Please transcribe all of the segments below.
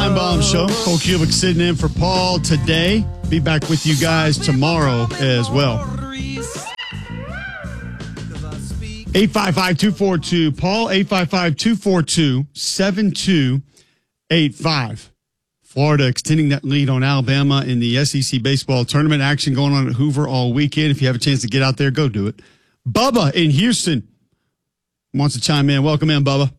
Time Bomb Show. Cole Cubic sitting in for Paul today. Be back with you guys tomorrow as well. 855-242 Paul, 855-242-7285. Florida extending that lead on Alabama in the SEC baseball tournament. Action going on at Hoover all weekend. If you have a chance to get out there, go do it. Bubba in Houston wants to chime in. Welcome in, Bubba.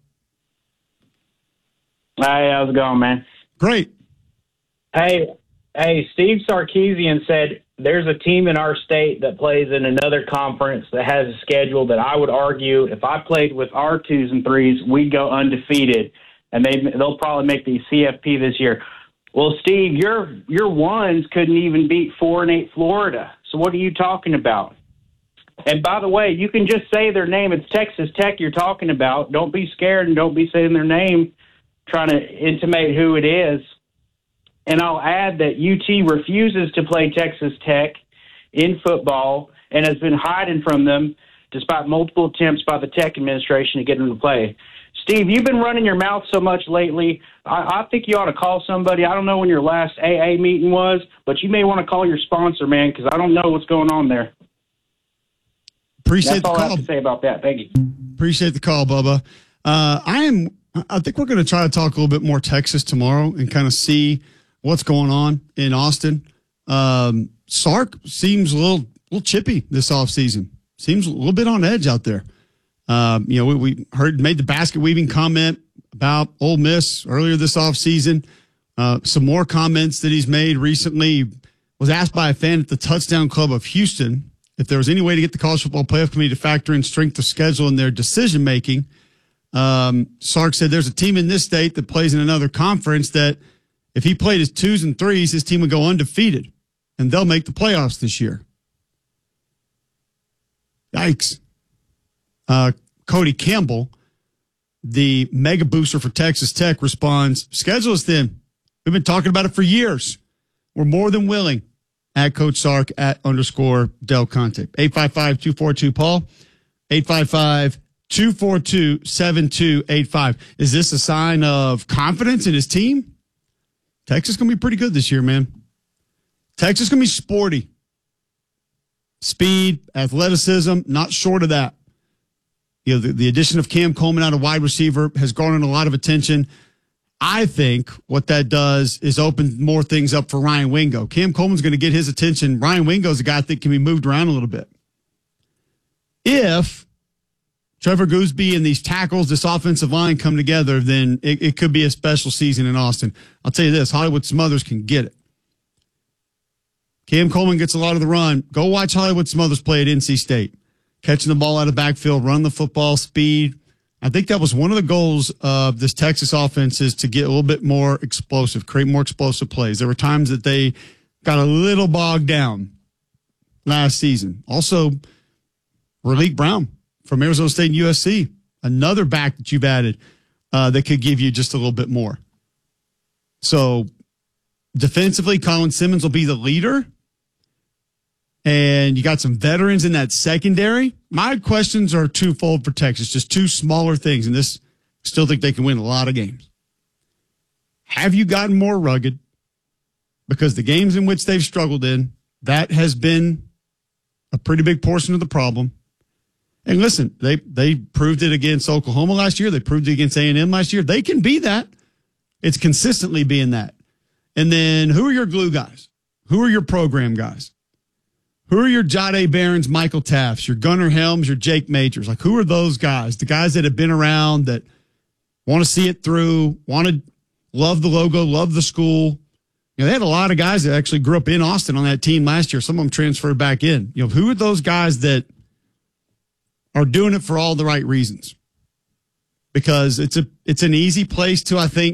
Hey, how's it going, man? Great. Hey, Steve Sarkisian said there's a team in our state that plays in another conference that has a schedule that I would argue if I played with our 2s and 3s, we'd go undefeated, and they'll probably make the CFP this year. Well, Steve, your 1s couldn't even beat 4-8 Florida. So what are you talking about? And by the way, you can just say their name. It's Texas Tech you're talking about. Don't be scared and don't be saying their name, trying to intimate who it is. And I'll add that UT refuses to play Texas Tech in football and has been hiding from them despite multiple attempts by the Tech administration to get them to play. Steve, you've been running your mouth so much lately. I think you ought to call somebody. I don't know when your last AA meeting was, but you may want to call your sponsor, man, because I don't know what's going on there. Appreciate That's all the call. I have to say about that. Thank you. Appreciate the call, Bubba. I think we're going to try to talk a little bit more Texas tomorrow and kind of see what's going on in Austin. Sark seems a little chippy this offseason. Seems a little bit on edge out there. We made the basket weaving comment about Ole Miss earlier this offseason. Some more comments that he's made recently. Was asked by a fan at the Touchdown Club of Houston if there was any way to get the College Football Playoff Committee to factor in strength of schedule in their decision making. Sark said there's a team in this state that plays in another conference that if he played his 2s and 3s, his team would go undefeated, and they'll make the playoffs this year. Yikes. Cody Campbell, the mega booster for Texas Tech, responds, schedule is thin. We've been talking about it for years. We're more than willing. At Coach Sark, at _Del Conte. 855-242-PAUL. 855-242-7285. Is this a sign of confidence in his team? Texas is going to be pretty good this year, man. Texas is going to be sporty. Speed, athleticism, not short of that. You know, the addition of Cam Coleman out of wide receiver has garnered a lot of attention. I think what that does is open more things up for Ryan Wingo. Cam Coleman's going to get his attention. Ryan Wingo's a guy that can be moved around a little bit. If Trevor Gooseby and these tackles, this offensive line come together, then it could be a special season in Austin. I'll tell you this, Hollywood Smothers can get it. Cam Coleman gets a lot of the run. Go watch Hollywood Smothers play at NC State. Catching the ball out of the backfield, run the football, speed. I think that was one of the goals of this Texas offense is to get a little bit more explosive, create more explosive plays. There were times that they got a little bogged down last season. Also, Raleek Brown from Arizona State and USC, another back that you've added that could give you just a little bit more. So defensively, Colin Simmons will be the leader. And you got some veterans in that secondary. My questions are twofold for Texas, just two smaller things. And this, still think they can win a lot of games. Have you gotten more rugged? Because the games in which they've struggled in, that has been a pretty big portion of the problem. And listen, they proved it against Oklahoma last year. They proved it against A&M last year. They can be that. It's consistently being that. And then who are your glue guys? Who are your program guys? Who are your Jahdae Barons, Michael Taffs, your Gunnar Helms, your Jake Majors? Like, who are those guys? The guys that have been around that want to see it through, want to love the logo, love the school. You know, they had a lot of guys that actually grew up in Austin on that team last year. Some of them transferred back in. You know, who are those guys that are doing it for all the right reasons? Because it's an easy place to, I think,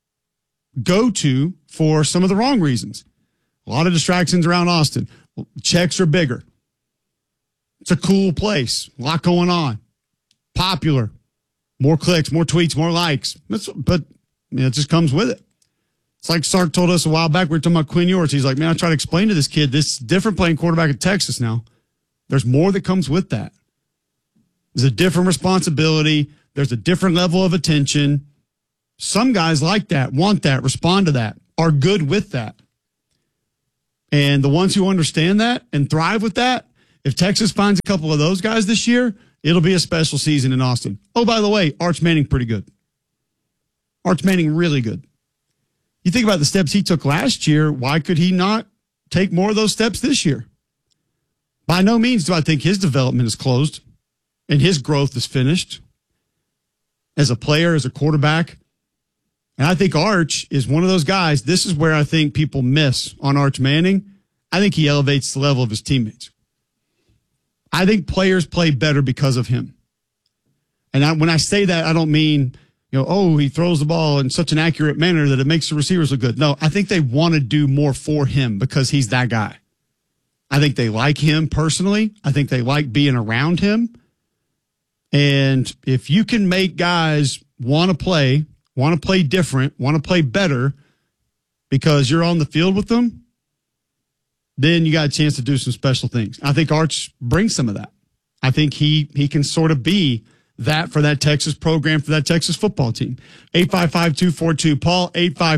go to for some of the wrong reasons. A lot of distractions around Austin. Checks are bigger. It's a cool place. A lot going on. Popular. More clicks, more tweets, more likes. But it just comes with it. It's like Sark told us a while back. We were talking about Quinn Ewers. He's like, man, I try to explain to this kid, this is different playing quarterback at Texas now. There's more that comes with that. There's a different responsibility. There's a different level of attention. Some guys like that, want that, respond to that, are good with that. And the ones who understand that and thrive with that, if Texas finds a couple of those guys this year, it'll be a special season in Austin. Oh, by the way, Arch Manning pretty good. Arch Manning really good. You think about the steps he took last year, why could he not take more of those steps this year? By no means do I think his development is closed and his growth is finished as a player, as a quarterback. And I think Arch is one of those guys. This is where I think people miss on Arch Manning. I think he elevates the level of his teammates. I think players play better because of him. And when I say that, I don't mean, he throws the ball in such an accurate manner that it makes the receivers look good. No, I think they want to do more for him because he's that guy. I think they like him personally. I think they like being around him. And if you can make guys want to play different, want to play better because you're on the field with them, then you got a chance to do some special things. I think Arch brings some of that. I think he can sort of be that for that Texas program, for that Texas football team. 855-242-PAUL,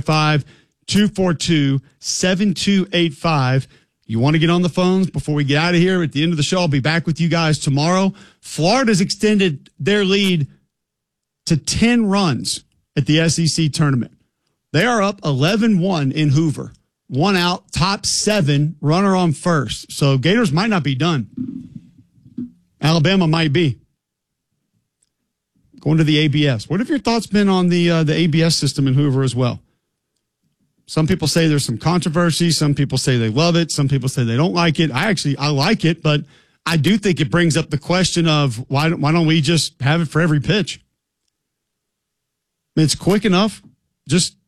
855-242-7285. You want to get on the phones before we get out of here? At the end of the show, I'll be back with you guys tomorrow. Florida's extended their lead to 10 runs at the SEC tournament. They are up 11-1 in Hoover. One out, top 7, runner on first. So Gators might not be done. Alabama might be. Going to the ABS. What have your thoughts been on the ABS system in Hoover as well? Some people say there's some controversy. Some people say they love it. Some people say they don't like it. I like it, but I do think it brings up the question of why don't we just have it for every pitch? It's quick enough. Just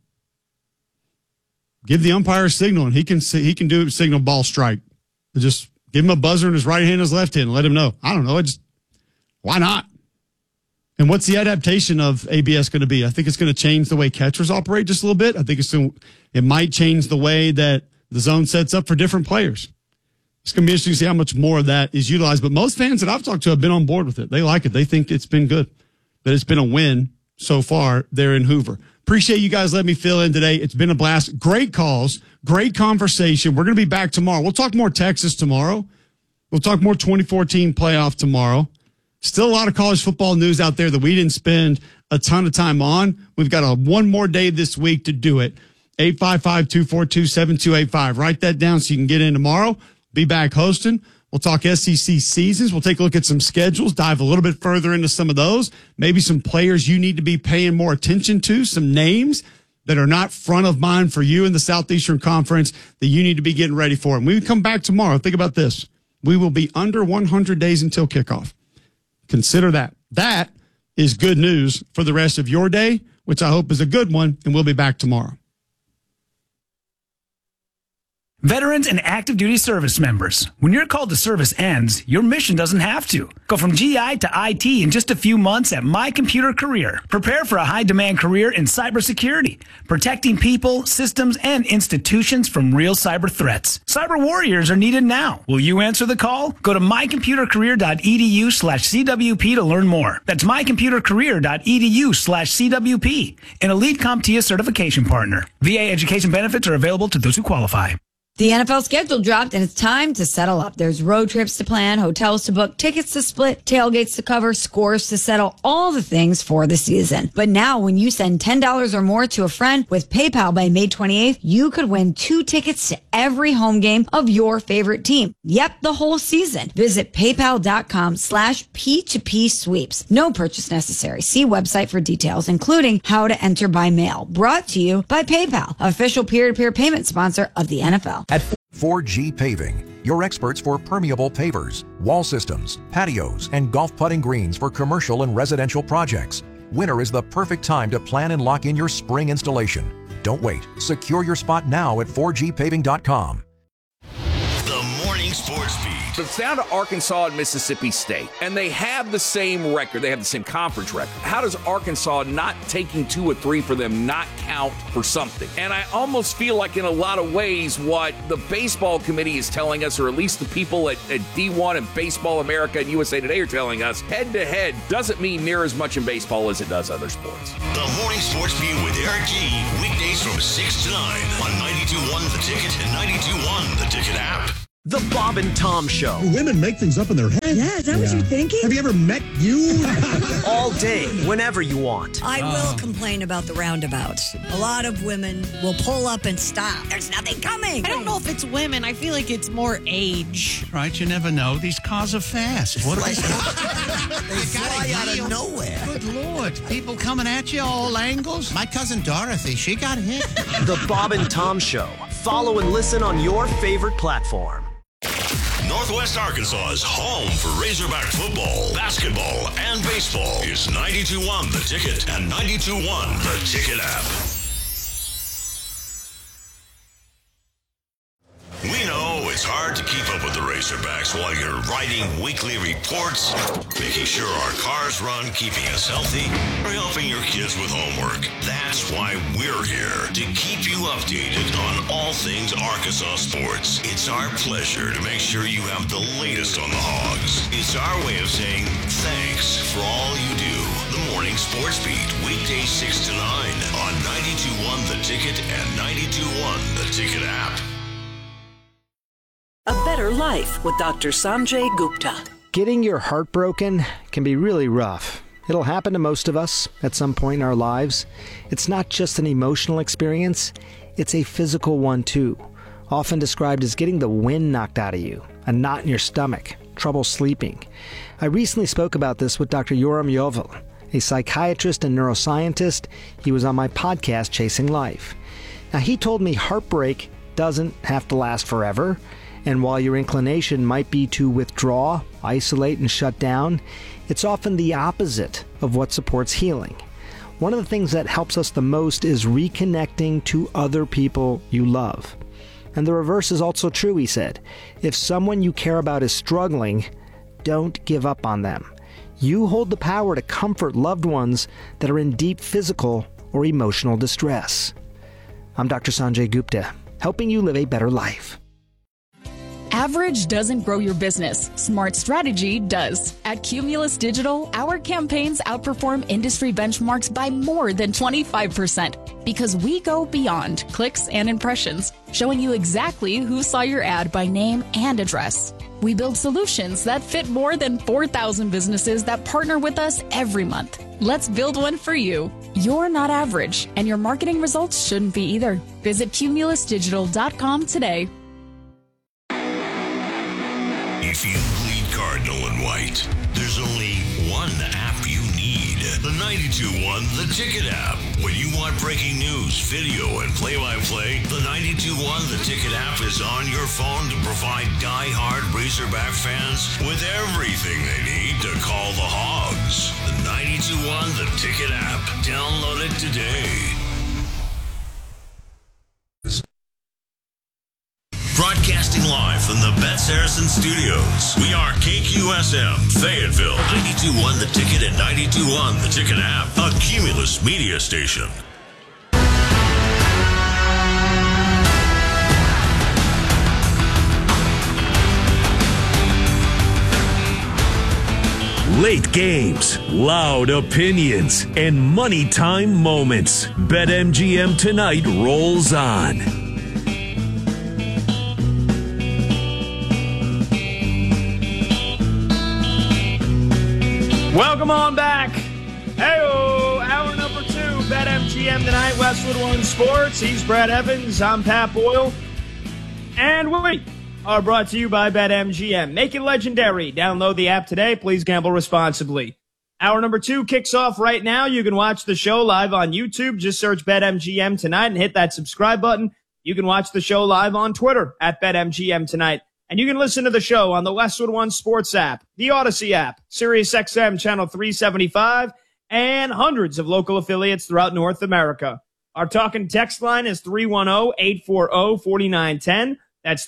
give the umpire a signal, and he can do signal ball strike. Just give him a buzzer in his right hand and his left hand and let him know. I don't know. Why not? And what's the adaptation of ABS going to be? I think it's going to change the way catchers operate just a little bit. I think it might change the way that the zone sets up for different players. It's going to be interesting to see how much more of that is utilized. But most fans that I've talked to have been on board with it. They like it. They think it's been good, that it's been a win so far there in Hoover. Appreciate you guys letting me fill in today. It's been a blast. Great calls, great conversation. We're going to be back tomorrow. We'll talk more Texas tomorrow. We'll talk more 2014 playoff tomorrow. Still a lot of college football news out there that we didn't spend a ton of time on. We've got one more day this week to do it. 855-242-7285. Write that down so you can get in tomorrow. Be back hosting. We'll talk SEC seasons. We'll take a look at some schedules, dive a little bit further into some of those. Maybe some players you need to be paying more attention to, some names that are not front of mind for you in the Southeastern Conference that you need to be getting ready for. And when we come back tomorrow, think about this. We will be under 100 days until kickoff. Consider that. That is good news for the rest of your day, which I hope is a good one, and we'll be back tomorrow. Veterans and active duty service members, when your call to service ends, your mission doesn't have to. Go from GI to IT in just a few months at My Computer Career. Prepare for a high-demand career in cybersecurity, protecting people, systems, and institutions from real cyber threats. Cyber warriors are needed now. Will you answer the call? Go to mycomputercareer.edu/CWP to learn more. That's mycomputercareer.edu/CWP, an elite CompTIA certification partner. VA education benefits are available to those who qualify. The NFL schedule dropped, and it's time to settle up. There's road trips to plan, hotels to book, tickets to split, tailgates to cover, scores to settle, all the things for the season. But now, when you send $10 or more to a friend with PayPal by May 28th, you could win 2 tickets to every home game of your favorite team. Yep, the whole season. Visit paypal.com/P2P sweeps. No purchase necessary. See website for details, including how to enter by mail. Brought to you by PayPal, official peer-to-peer payment sponsor of the NFL. At 4G Paving, your experts for permeable pavers, wall systems, patios, and golf putting greens for commercial and residential projects. Winter is the perfect time to plan and lock in your spring installation. Don't wait. Secure your spot now at 4gpaving.com. The Morning Sports Beat. It's down to Arkansas and Mississippi State, and they have the same record. They have the same conference record. How does Arkansas not taking 2 or 3 for them not count for something? And I almost feel like in a lot of ways what the baseball committee is telling us, or at least the people at D1 and Baseball America and USA Today are telling us, head-to-head doesn't mean near as much in baseball as it does other sports. The Morning Sports Beat with Eric G. Weekdays from 6 to 9 on 92.1 The Ticket and 92.1 The Ticket app. The Bob and Tom Show. Women make things up in their head. Yeah, is that what you're thinking? Have you ever met you? All day, whenever you want. I will complain about the roundabouts. A lot of women will pull up and stop. There's nothing coming. I don't know if it's women. I feel like it's more age. Right, you never know. These cars are fast. What are they? They fly out of nowhere. Good Lord. People coming at you all angles. My cousin Dorothy, she got hit. The Bob and Tom Show. Follow and listen on your favorite platform. Northwest Arkansas's home for Razorback football, basketball, and baseball is 92.1 The Ticket and 92.1 The Ticket app. We know it's hard to keep up with the Razorbacks while you're writing weekly reports, making sure our cars run, keeping us healthy, or helping your kids with homework. That's why we're here, to keep you updated on all things Arkansas sports. It's our pleasure to make sure you have the latest on the Hogs. It's our way of saying thanks for all you do. The Morning Sports Beat, weekdays 6 to 9 on 92.1 The Ticket and 92.1 The Ticket app. A Better Life with Dr. Sanjay Gupta. Getting your heart broken can be really rough. It'll happen to most of us at some point in our lives. It's not just an emotional experience, it's a physical one too. Often described as getting the wind knocked out of you, a knot in your stomach, trouble sleeping. I recently spoke about this with Dr. Yoram Yovel, a psychiatrist and neuroscientist. He was on my podcast, Chasing Life. Now, he told me heartbreak doesn't have to last forever. And while your inclination might be to withdraw, isolate, and shut down, it's often the opposite of what supports healing. One of the things that helps us the most is reconnecting to other people you love. And the reverse is also true, he said. If someone you care about is struggling, don't give up on them. You hold the power to comfort loved ones that are in deep physical or emotional distress. I'm Dr. Sanjay Gupta, helping you live a better life. Average doesn't grow your business. Smart strategy does. At Cumulus Digital, our campaigns outperform industry benchmarks by more than 25% because we go beyond clicks and impressions, showing you exactly who saw your ad by name and address. We build solutions that fit more than 4,000 businesses that partner with us every month. Let's build one for you. You're not average, and your marketing results shouldn't be either. Visit cumulusdigital.com today. If you bleed cardinal and white, there's only one app you need. The 92.1 The Ticket app. When you want breaking news, video, and play-by-play, the 92.1 The Ticket app is on your phone to provide die-hard Razorback fans with everything they need to call the Hogs. The 92.1 The Ticket app. Download it today. Broadcasting live from the Bet Saracen Studios. We are KQSM, Fayetteville, 92.1 The Ticket and 92.1 The Ticket app, a Cumulus media station. Late games, loud opinions, and money time moments. BetMGM tonight rolls on. Welcome on back. Hey-o, hour number 2, BetMGM tonight, Westwood One Sports. He's Brad Evans. I'm Pat Boyle. And we are brought to you by BetMGM. Make it legendary. Download the app today. Please gamble responsibly. Hour number 2 kicks off right now. You can watch the show live on YouTube. Just search BetMGM tonight and hit that subscribe button. You can watch the show live on Twitter at BetMGM tonight. And you can listen to the show on the Westwood One Sports app, the Odyssey app, SiriusXM Channel 375, and hundreds of local affiliates throughout North America. Our talk and text line is 310-840-4910. That's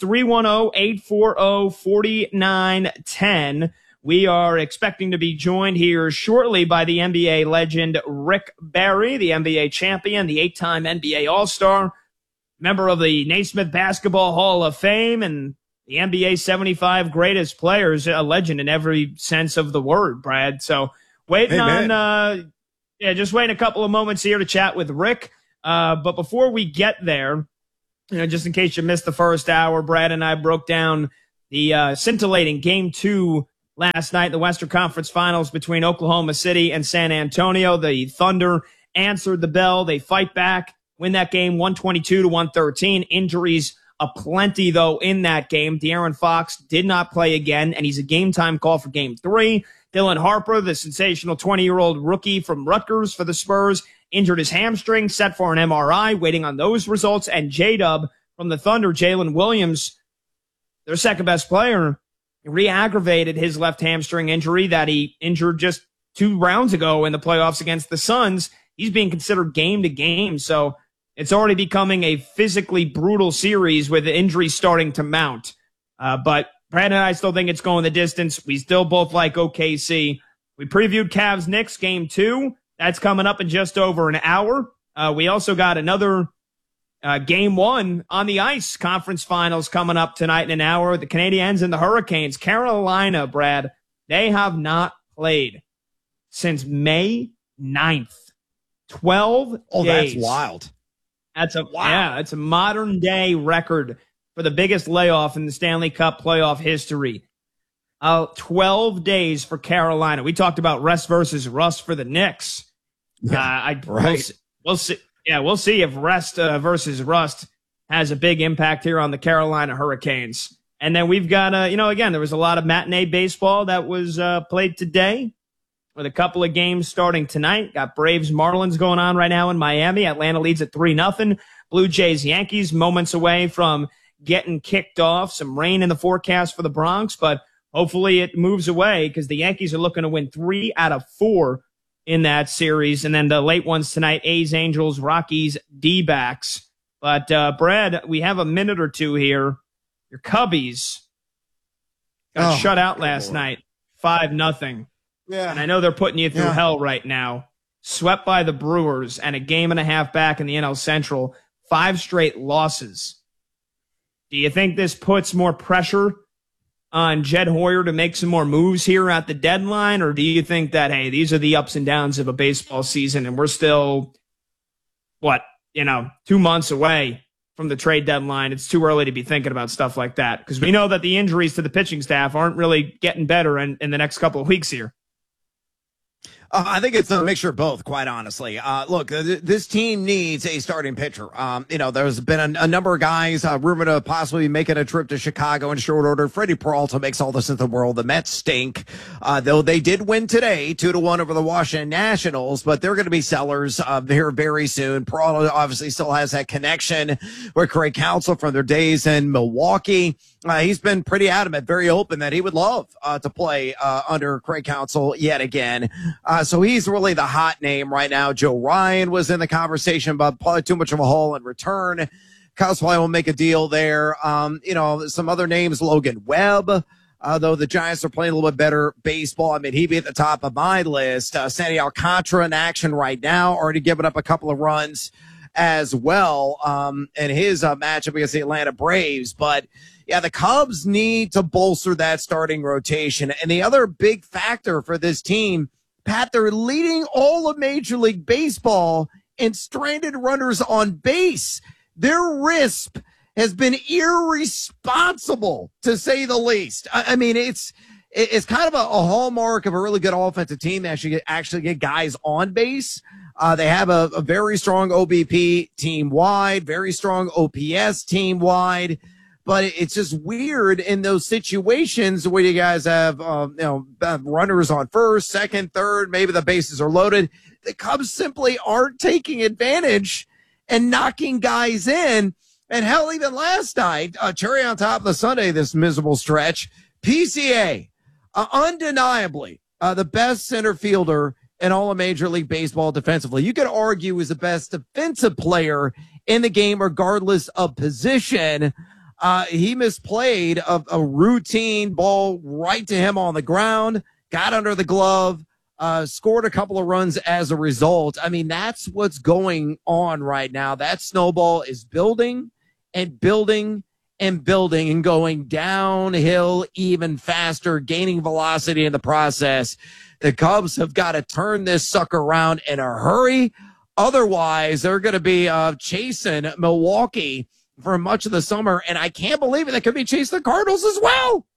310-840-4910. We are expecting to be joined here shortly by the NBA legend Rick Barry, the NBA champion, the 8-time NBA All-Star, member of the Naismith Basketball Hall of Fame, and the NBA 75 greatest players, a legend in every sense of the word, Brad. So waiting just waiting a couple of moments here to chat with Rick. But before we get there, just in case you missed the first hour, Brad and I broke down the scintillating Game 2 last night, the Western Conference Finals between Oklahoma City and San Antonio. The Thunder answered the bell. They fight back, win that game 122-113. Injuries aplenty, though, in that game. De'Aaron Fox did not play again, and he's a game-time call for Game 3. Dylan Harper, the sensational 20-year-old rookie from Rutgers for the Spurs, injured his hamstring, set for an MRI, waiting on those results. And J-Dub from the Thunder, Jalen Williams, their second-best player, re-aggravated his left hamstring injury that he injured just 2 rounds ago in the playoffs against the Suns. He's being considered game to game, so it's already becoming a physically brutal series with the injuries starting to mount. But Brad and I still think it's going the distance. We still both like OKC. We previewed Cavs-Knicks Game 2. That's coming up in just over an hour. We also got another Game 1 on the ice conference finals coming up tonight in an hour. The Canadiens and the Hurricanes. Carolina, Brad, they have not played since May 9th. 12 days. Oh, that's wild. That's a modern day record for the biggest layoff in the Stanley Cup playoff history. 12 days for Carolina. We talked about rest versus rust for the Knicks. Right. We'll see. Yeah, we'll see if rest versus rust has a big impact here on the Carolina Hurricanes. And then we've got, again, there was a lot of matinee baseball that was played today with a couple of games starting tonight. Got Braves Marlins going on right now in Miami. Atlanta leads at 3-0. Blue Jays Yankees moments away from getting kicked off. Some rain in the forecast for the Bronx, but hopefully it moves away because the Yankees are looking to win 3 out of 4 in that series. And then the late ones tonight, A's, Angels, Rockies, D-backs. But, Brad, we have a minute or two here. Your Cubbies got shut out last night, 5-0. Yeah. And I know they're putting you through hell right now. Swept by the Brewers and a game and a half back in the NL Central. 5 straight losses. Do you think this puts more pressure on Jed Hoyer to make some more moves here at the deadline? Or do you think that, hey, these are the ups and downs of a baseball season and we're still, 2 months away from the trade deadline? It's too early to be thinking about stuff like that because we know that the injuries to the pitching staff aren't really getting better in the next couple of weeks here. I think it's a mixture of both, quite honestly. Look, this team needs a starting pitcher. There's been a number of guys rumored to possibly be making a trip to Chicago in short order. Freddie Peralta makes all the sense in the world. The Mets stink, though they did win today, 2-1 over the Washington Nationals, but they're going to be sellers here very soon. Peralta obviously still has that connection with Craig Counsell from their days in Milwaukee. He's been pretty adamant, very open that he would love to play under Craig Counsell yet again. So he's really the hot name right now. Joe Ryan was in the conversation about probably too much of a haul in return. Cubs probably will make a deal there. Some other names, Logan Webb, though the Giants are playing a little bit better baseball. I mean, he'd be at the top of my list. Sandy Alcantara in action right now, already given up a couple of runs as well in his matchup against the Atlanta Braves. But yeah, the Cubs need to bolster that starting rotation. And the other big factor for this team, Pat, they're leading all of Major League Baseball in stranded runners on base. Their RISP has been irresponsible, to say the least. I mean, it's kind of a hallmark of a really good offensive team that actually get guys on base. They have a very strong OBP team-wide, very strong OPS team-wide. But it's just weird in those situations where you guys have, runners on first, second, third, maybe the bases are loaded. The Cubs simply aren't taking advantage and knocking guys in. And hell, even last night, cherry on top of the Sunday, this miserable stretch, PCA, undeniably, the best center fielder in all of Major League Baseball defensively. You could argue is the best defensive player in the game, regardless of position. He misplayed a routine ball right to him on the ground, got under the glove, scored a couple of runs as a result. I mean, that's what's going on right now. That snowball is building and building and building and going downhill even faster, gaining velocity in the process. The Cubs have got to turn this sucker around in a hurry. Otherwise, they're going to be chasing Milwaukee for much of the summer, and I can't believe it. They could be chasing the Cardinals as well.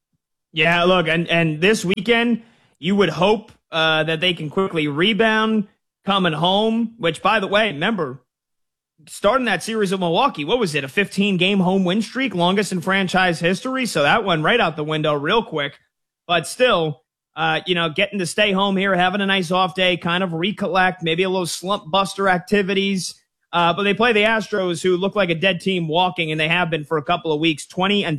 Yeah, look, and this weekend, you would hope that they can quickly rebound coming home, which, by the way, remember, starting that series of Milwaukee, what was it, a 15-game home win streak, longest in franchise history? So that went right out the window real quick. But still, getting to stay home here, having a nice off day, kind of recollect, maybe a little slump buster activities. But they play the Astros, who look like a dead team walking, and they have been for a couple of weeks,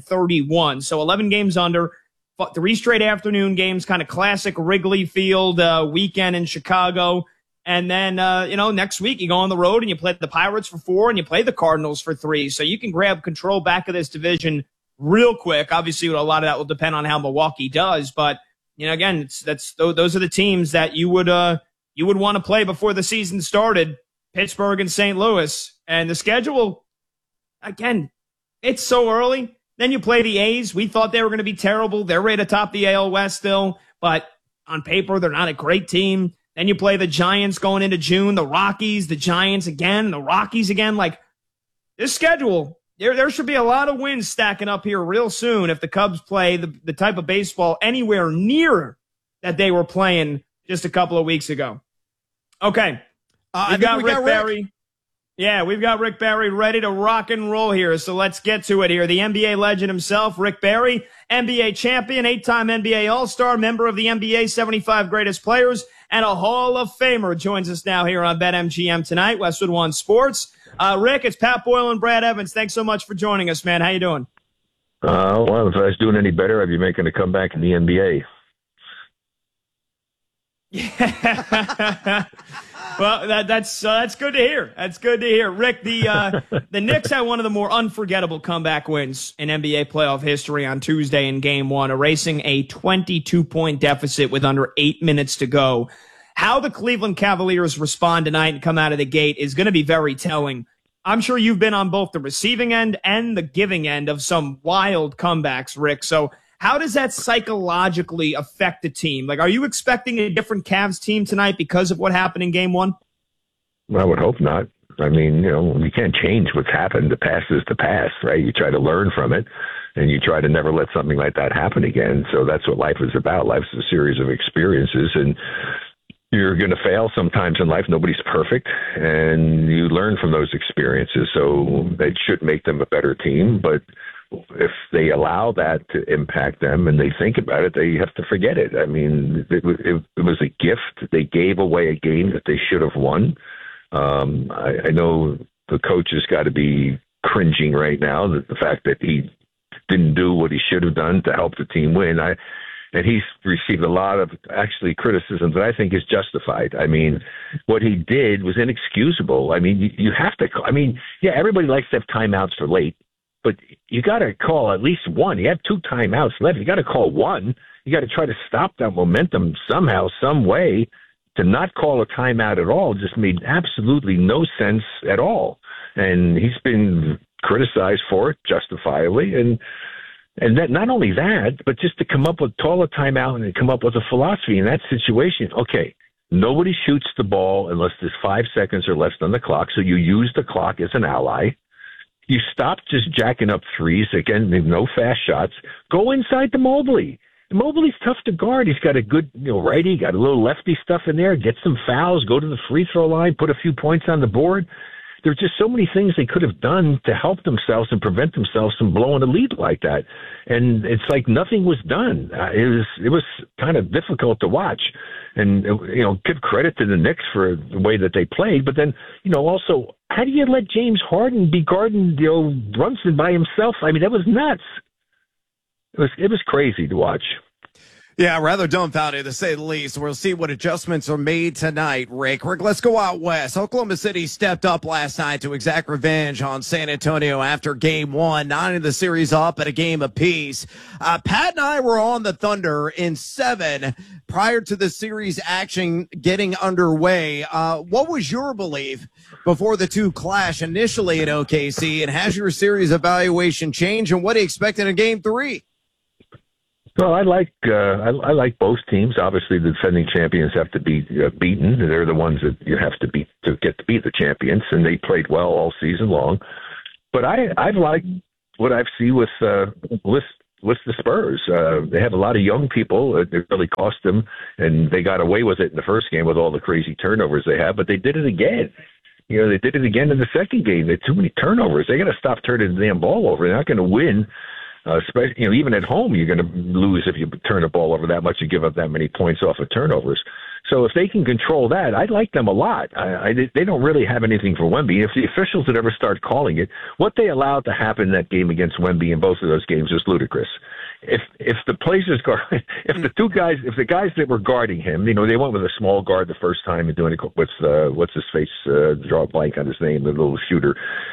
20-31. So 11 games under, 3 straight afternoon games, kind of classic Wrigley Field weekend in Chicago. And then, next week you go on the road and you play the Pirates for 4 and you play the Cardinals for 3. So you can grab control back of this division real quick. Obviously, a lot of that will depend on how Milwaukee does. But, again, those are the teams that you would want to play before the season started. Pittsburgh and St. Louis. And the schedule, again, it's so early. Then you play the A's. We thought they were going to be terrible. They're right atop the AL West still. But on paper, they're not a great team. Then you play the Giants going into June, the Rockies, the Giants again, the Rockies again. Like, this schedule, there should be a lot of wins stacking up here real soon if the Cubs play the type of baseball anywhere near that they were playing just a couple of weeks ago. Okay. We've got Rick Barry. Yeah, we've got Rick Barry ready to rock and roll here, so let's get to it here. The NBA legend himself, Rick Barry, NBA champion, 8-time NBA All-Star, member of the NBA 75 Greatest Players, and a Hall of Famer, joins us now here on BetMGM tonight, Westwood One Sports. Rick, it's Pat Boyle and Brad Evans. Thanks so much for joining us, man. How you doing? Well, if I was doing any better, I'd be making a comeback in the NBA. Yeah. Well, that's good to hear. That's good to hear. Rick, the Knicks had one of the more unforgettable comeback wins in NBA playoff history on Tuesday in Game 1, erasing a 22-point deficit with under 8 minutes to go. How the Cleveland Cavaliers respond tonight and come out of the gate is going to be very telling. I'm sure you've been on both the receiving end and the giving end of some wild comebacks, Rick. So how does that psychologically affect the team? Like, are you expecting a different Cavs team tonight because of what happened in Game 1? Well, I would hope not. I mean, you can't change what's happened. The past is the past, right? You try to learn from it, and you try to never let something like that happen again. So that's what life is about. Life's a series of experiences, and you're going to fail sometimes in life. Nobody's perfect, and you learn from those experiences. So that should make them a better team, but if they allow that to impact them and they think about it, they have to forget it. I mean, it was a gift. They gave away a game that they should have won. I know the coach has got to be cringing right now, that the fact that he didn't do what he should have done to help the team win. And he's received a lot of actually criticism that I think is justified. I mean, what he did was inexcusable. I mean, you have to, yeah, everybody likes to have timeouts for late, but you got to call at least one. You have 2 timeouts left. You got to call one. You got to try to stop that momentum somehow, some way. To not call a timeout at all just made absolutely no sense at all. And he's been criticized for it justifiably. And that, not only that, but just to come up with call a timeout and come up with a philosophy in that situation. Okay, nobody shoots the ball unless there's 5 seconds or less on the clock. So you use the clock as an ally. You stop just jacking up threes. Again, no fast shots. Go inside to Mobley. Mobley's tough to guard. He's got a good, righty, got a little lefty stuff in there. Get some fouls, go to the free throw line, put a few points on the board. There's just so many things they could have done to help themselves and prevent themselves from blowing a lead like that. And it's like nothing was done. It was kind of difficult to watch. And, give credit to the Knicks for the way that they played. But then, also, how do you let James Harden be guarding, Brunson by himself? I mean, that was nuts. It was crazy to watch. Yeah, rather dumbfounded to say the least. We'll see what adjustments are made tonight, Rick. Rick, let's go out west. Oklahoma City stepped up last night to exact revenge on San Antonio after game one, 9 of the series up at a game apiece. Pat and I were on the Thunder in 7 prior to the series action getting underway. What was your belief before the two clash initially at OKC, and has your series evaluation changed, and what do you expect in game 3? Well, I like both teams. Obviously, the defending champions have to be beaten. They're the ones that you have to beat to get to beat the champions, and they played well all season long. But I've liked what I've seen with the Spurs. They have a lot of young people. It really cost them, and they got away with it in the first game with all the crazy turnovers they have. But they did it again. You know, they did it again in the second game. They had too many turnovers. They got to stop turning the damn ball over. They're not going to win. Especially, you know, even at home, you're going to lose if you turn the ball over that much and give up that many points off of turnovers. So if they can control that, I like them a lot. They don't really have anything for Wemby. If the officials would ever start calling it, what they allowed to happen in that game against Wemby in both of those games is ludicrous. If the places guard, if the guys that were guarding him, you know, they went with a small guard the first time and doing it with what's his face, draw a blank on his name, the little shooter.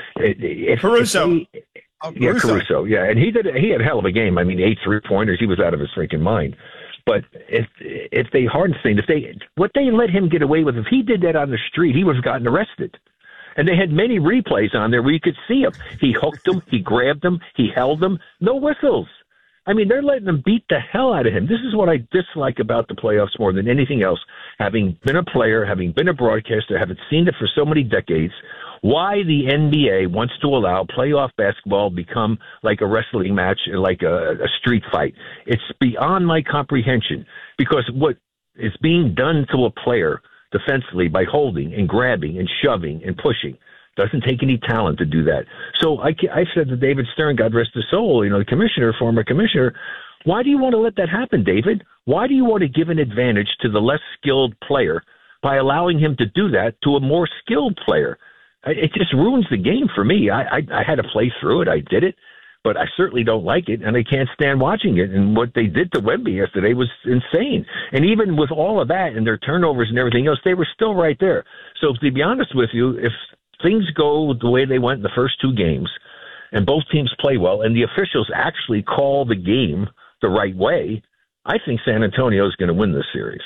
Caruso. Caruso. Yeah, and he had a hell of a game. I mean, 8 3-pointers. He was out of his freaking mind. But if they Hartenstein, what they let him get away with, if he did that on the street, he would have gotten arrested. And they had many replays on there where you could see him. He hooked him, he grabbed him, he held him. No whistles. I mean, they're letting them beat the hell out of him. This is what I dislike about the playoffs more than anything else. Having been a player, having been a broadcaster, having seen it for so many decades, why the NBA wants to allow playoff basketball to become like a wrestling match, like a street fight. It's beyond my comprehension, because what is being done to a player defensively by holding and grabbing and shoving and pushing doesn't take any talent to do that. So I said to David Stern, God rest his soul, you know, the former commissioner, why do you want to let that happen, David? Why do you want to give an advantage to the less skilled player by allowing him to do that to a more skilled player? It just ruins the game for me. I had to play through it. I did it, but I certainly don't like it, and I can't stand watching it. And what they did to Wemby yesterday was insane. And even with all of that and their turnovers and everything else, they were still right there. So to be honest with you, if things go the way they went in the first 2 games and both teams play well and the officials actually call the game the right way, I think San Antonio is going to win this series.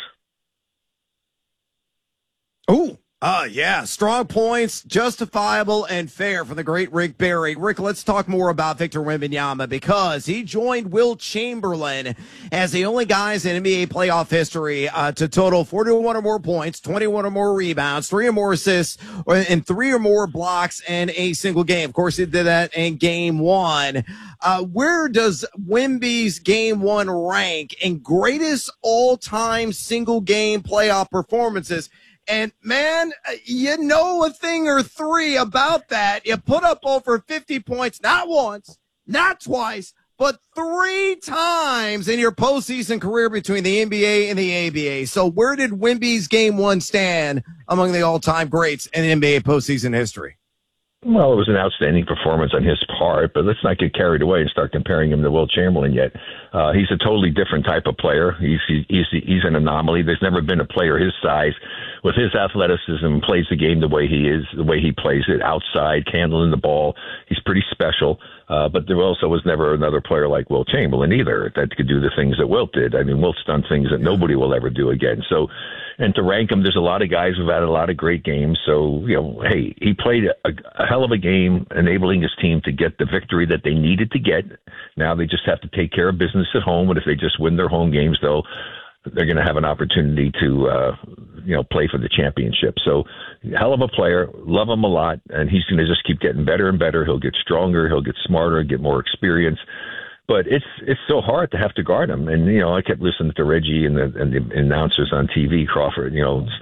Oh, yeah. Strong points, justifiable and fair from the great Rick Barry. Rick, let's talk more about Victor Wembanyama, because he joined Will Chamberlain as the only guys in NBA playoff history to total 41 or more points, 21 or more rebounds, 3 or more assists, and 3 or more blocks in a single game. Of course, he did that in game 1. Where does Wemby's game 1 rank in greatest all-time single-game playoff performances? And, man, you know a thing or 3 about that. You put up over 50 points, not once, not twice, but 3 times in your postseason career between the NBA and the ABA. So where did Wemby's game 1 stand among the all-time greats in NBA postseason history? Well, it was an outstanding performance on his part, but let's not get carried away and start comparing him to Will Chamberlain yet. He's a totally different type of player. He's an anomaly. There's never been a player his size with his athleticism plays the game the way he is, the way he plays it outside, handling the ball. He's pretty special. But there also was never another player like Will Chamberlain either that could do the things that Wilt did. I mean, Wilt's done things that nobody will ever do again. So, and to rank him, there's a lot of guys who've had a lot of great games. So, you know, hey, he played a hell of a game, enabling his team to get the victory that they needed to get. Now they just have to take care of business at home. And if they just win their home games, they're going to have an opportunity to, play for the championship. So, hell of a player, love him a lot, and he's going to just keep getting better and better. He'll get stronger, he'll get smarter, get more experience. But it's so hard to have to guard him. And, I kept listening to Reggie and the announcers on TV, Crawford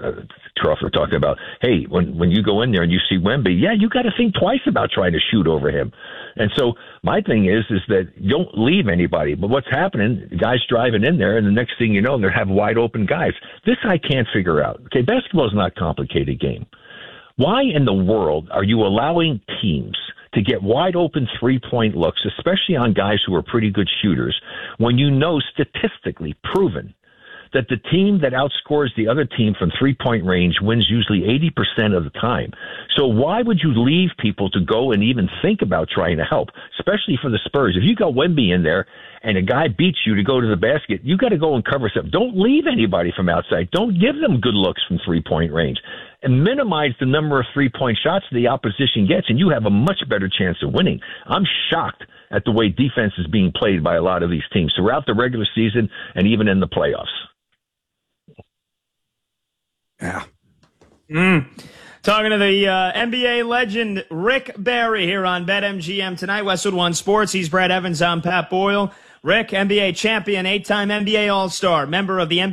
talking about, hey, when you go in there and you see Wemby, yeah, you got to think twice about trying to shoot over him. And so my thing is that you don't leave anybody. But what's happening, the guy's driving in there, and the next thing you know, they have wide open guys. This I can't figure out. Okay, basketball is not a complicated game. Why in the world are you allowing teams to to get wide open 3-point looks, especially on guys who are pretty good shooters, when you know statistically proven that the team that outscores the other team from 3-point range wins usually 80% of the time. So why would you leave people to go and even think about trying to help, especially for the Spurs? If you got Wemby in there and a guy beats you to go to the basket, you got to go and cover something. Don't leave anybody from outside. Don't give them good looks from 3-point range. And minimize the number of 3-point shots the opposition gets, and you have a much better chance of winning. I'm shocked at the way defense is being played by a lot of these teams throughout the regular season and even in the playoffs. Yeah. Talking to the NBA legend Rick Barry here on BetMGM tonight. Westwood One Sports. He's Brad Evans. I'm Pat Boyle. Rick, NBA champion, 8-time NBA All-Star, member of the NBA